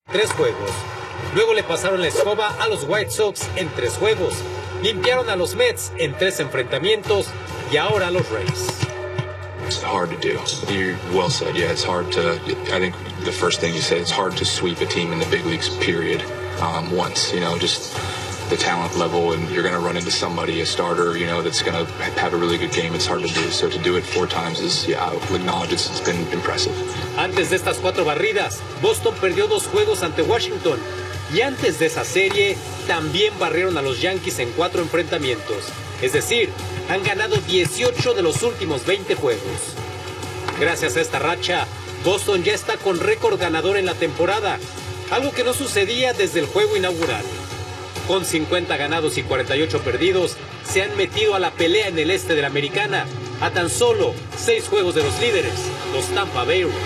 3 juegos. Luego le pasaron la escoba a los White Sox en 3 juegos. Limpiaron a los Mets en 3 enfrentamientos y ahora a los Rays. It's hard to do. You well said. Yeah, it's hard to. I think the first thing you said, it's hard to sweep a team in the big leagues. Period. Once, just the talent level, and you're going to run into somebody, a starter, that's going to have a really good game. It's hard to do. So to do it 4 times is, I'll acknowledge it's been impressive. Antes de estas 4 barridas, Boston perdió 2 juegos ante Washington. Y antes de esa serie, también barrieron a los Yankees en 4 enfrentamientos. Es decir, han ganado 18 de los últimos 20 juegos. Gracias a esta racha, Boston ya está con récord ganador en la temporada, algo que no sucedía desde el juego inaugural. Con 50 ganados y 48 perdidos, se han metido a la pelea en el este de la Americana, a tan solo 6 juegos de los líderes, los Tampa Bay Rays.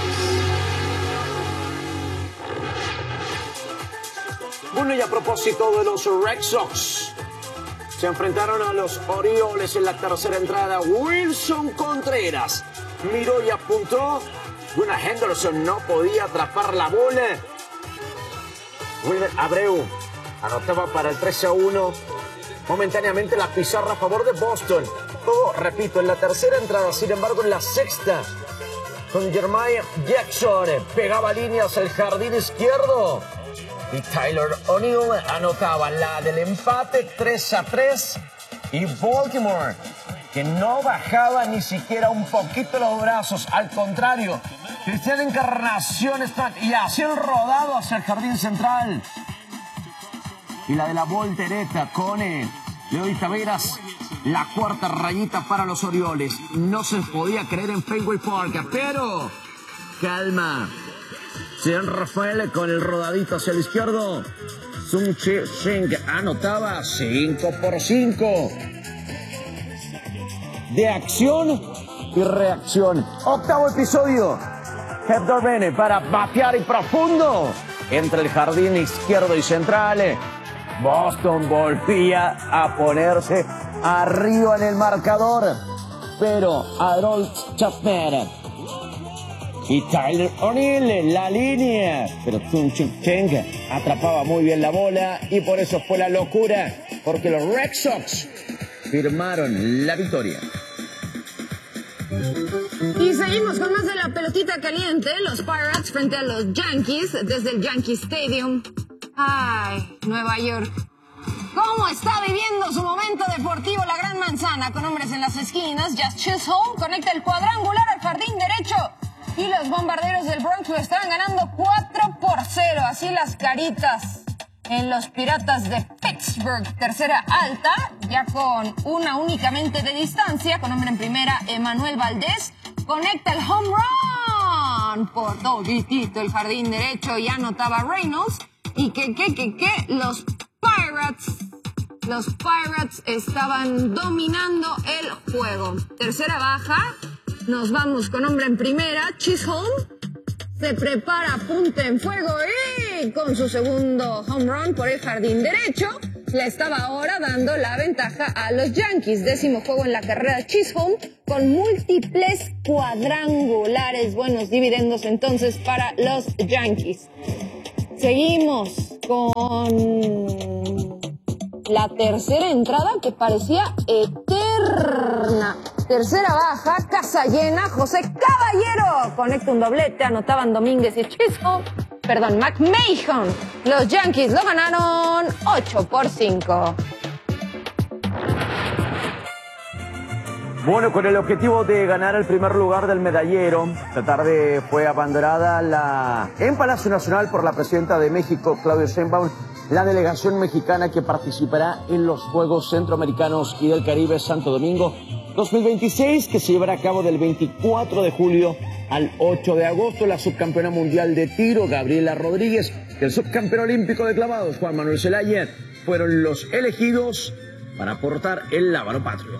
Bueno, y a propósito de los Red Sox, se enfrentaron a los Orioles en la tercera entrada. Wilson Contreras miró y apuntó. Gunnar Henderson no podía atrapar la bola. Wilmer Abreu anotaba para el 3-1. Momentáneamente la pizarra a favor de Boston. Todo, repito, en la tercera entrada. Sin embargo, en la sexta, con Jeremiah Jackson, pegaba líneas al jardín izquierdo. Y Tyler O'Neill anotaba la del empate 3-3. Y Baltimore, que no bajaba ni siquiera un poquito los brazos. Al contrario, Cristian Encarnación y hacia el rodado hacia el jardín central. Y la de la voltereta con Leody Taveras. La cuarta rayita para los Orioles. No se podía creer en Fenway Park, pero calma. Sean Rafael con el rodadito hacia el izquierdo. Sung Che Sheng anotaba 5-5. De acción y reacción. Octavo episodio. Hector Bene para batear y profundo. Entre el jardín izquierdo y central. Boston volvía a ponerse arriba en el marcador. Pero Harold Chapman y Tyler O'Neill en la línea. Pero Sung Che Sheng atrapaba muy bien la bola. Y por eso fue la locura. Porque los Red Sox firmaron la victoria. Y seguimos con más de la pelotita caliente. Los Pirates frente a los Yankees desde el Yankee Stadium. Ay, Nueva York. ¿Cómo está viviendo su momento deportivo la Gran Manzana? Con hombres en las esquinas, Jazz Chisholm conecta el cuadrangular al jardín derecho. Y los bombarderos del Bronx lo estaban ganando 4-0. Así las caritas en los Piratas de Pittsburgh. Tercera alta, ya con una únicamente de distancia. Con hombre en primera, Emmanuel Valdés conecta el home run por toditito el jardín derecho y anotaba Reynolds. Y los Pirates estaban dominando el juego. Tercera baja, nos vamos con hombre en primera, Chisholm se prepara, punta en fuego y con su segundo home run por el jardín derecho, le estaba ahora dando la ventaja a los Yankees. 10º juego en la carrera de Chisholm con múltiples cuadrangulares. Buenos dividendos entonces para los Yankees. Seguimos con la tercera entrada que parecía eterna. Tercera baja, casa llena, José Caballero conecta un doblete, anotaban Domínguez y McMahon. Los Yankees lo ganaron 8-5. Bueno, con el objetivo de ganar el primer lugar del medallero, esta tarde fue abanderada en Palacio Nacional por la presidenta de México, Claudia Sheinbaum, la delegación mexicana que participará en los Juegos Centroamericanos y del Caribe Santo Domingo 2026, que se llevará a cabo del 24 de julio al 8 de agosto. La subcampeona mundial de tiro, Gabriela Rodríguez, y el subcampeón olímpico de clavados, Juan Manuel Zelaya, fueron los elegidos para portar el lábaro patrio.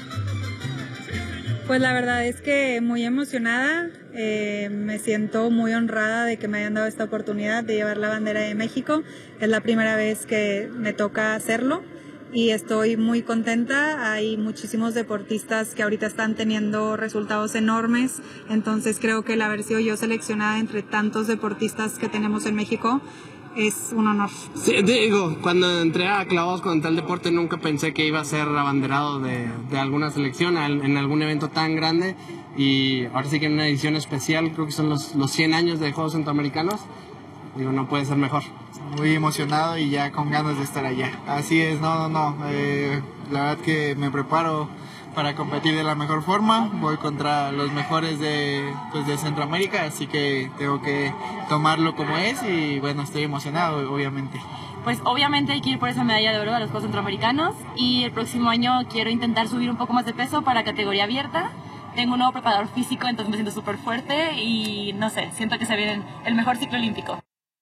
Pues la verdad es que muy emocionada, me siento muy honrada de que me hayan dado esta oportunidad de llevar la bandera de México. Es la primera vez que me toca hacerlo y estoy muy contenta. Hay muchísimos deportistas que ahorita están teniendo resultados enormes, entonces creo que el haber sido yo seleccionada entre tantos deportistas que tenemos en México es un honor. Sí, digo, cuando entré a clavados con tal deporte nunca pensé que iba a ser abanderado de alguna selección en algún evento tan grande, y ahora sí que en una edición especial, creo que son los 100 años de Juegos Centroamericanos. Digo, no puede ser mejor. Muy emocionado y ya con ganas de estar allá. Así es, la verdad que me preparo para competir de la mejor forma. Voy contra los mejores de Centroamérica, así que tengo que tomarlo como es, y bueno, estoy emocionado, obviamente. Pues obviamente hay que ir por esa medalla de oro a los Juegos Centroamericanos, y el próximo año quiero intentar subir un poco más de peso para categoría abierta. Tengo un nuevo preparador físico, entonces me siento súper fuerte y no sé, siento que se viene el mejor ciclo olímpico.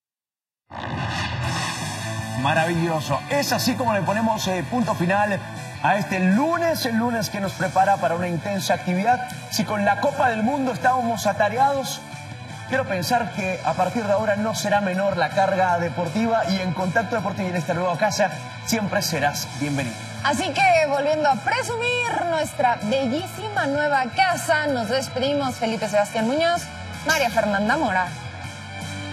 Maravilloso. Es así como le ponemos punto final a este lunes, el lunes que nos prepara para una intensa actividad. Si con la Copa del Mundo estábamos atareados, quiero pensar que a partir de ahora no será menor la carga deportiva, y en Contacto Deportivo y en esta nueva casa siempre serás bienvenido. Así que, volviendo a presumir nuestra bellísima nueva casa, nos despedimos. Felipe Sebastián Muñoz, María Fernanda Mora.